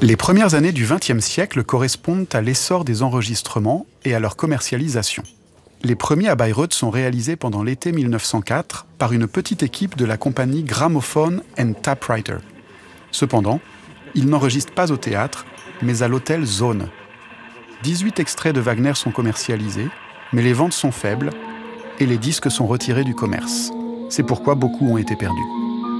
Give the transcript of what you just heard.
Les premières années du XXe siècle correspondent à l'essor des enregistrements et à leur commercialisation. Les premiers à Bayreuth sont réalisés pendant l'été 1904 par une petite équipe de la compagnie Gramophone and Tape-Writer. Cependant, ils n'enregistrent pas au théâtre, mais à l'hôtel Zone. 18 extraits de Wagner sont commercialisés, mais les ventes sont faibles et les disques sont retirés du commerce. C'est pourquoi beaucoup ont été perdus.